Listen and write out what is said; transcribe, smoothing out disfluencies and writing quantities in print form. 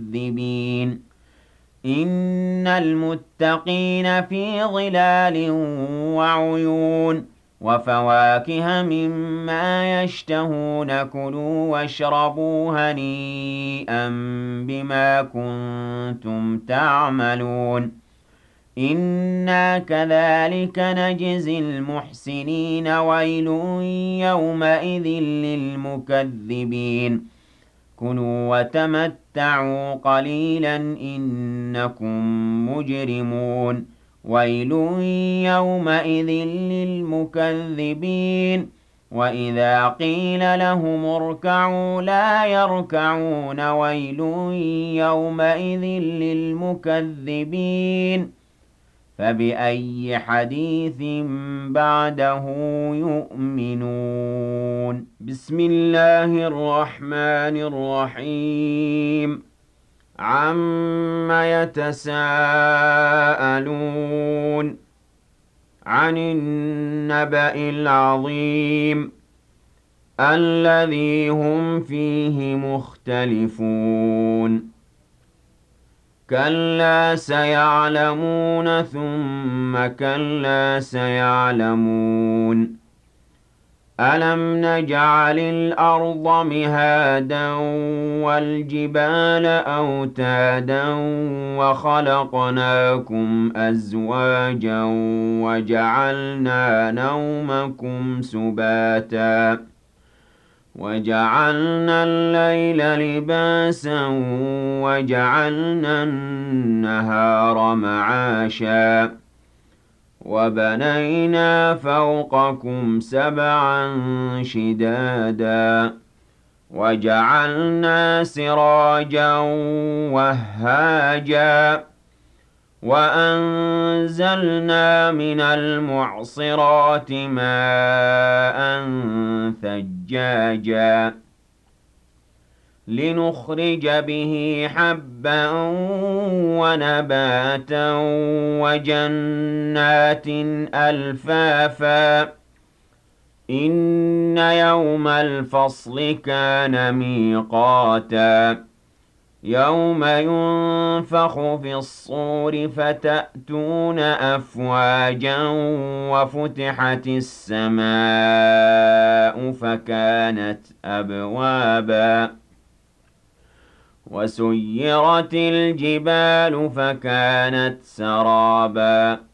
المكذبين إن المتقين في ظلال وعيون وفواكه مما يشتهون كلوا واشربوا هنيئا بما كنتم تعملون إنا كذلك نجزي المحسنين ويل يومئذ للمكذبين كلوا وتمتعوا قليلا إنكم مجرمون ويل يومئذ للمكذبين وإذا قيل لهم اركعوا لا يركعون ويل يومئذ للمكذبين فبأي حديث بعده يؤمنون بسم الله الرحمن الرحيم عم يتساءلون عن النبأ العظيم الذي هم فيه مختلفون كلا سيعلمون ثم كلا سيعلمون ألم نجعل الأرض مهادا والجبال أوتادا وخلقناكم أزواجا وجعلنا نومكم سباتا وجعلنا الليل لباسا وجعلنا النهار معاشا وبنينا فوقكم سبعا شدادا وجعلنا سراجا وهاجا وأنزلنا من المعصرات ماء ثجاجا لنخرج به حبا ونباتا وجنات ألفافا إن يوم الفصل كان ميقاتا يوم ينفخ في الصور فتأتون أفواجا وفتحت السماء فكانت أبوابا وسيرت الجبال فكانت سرابا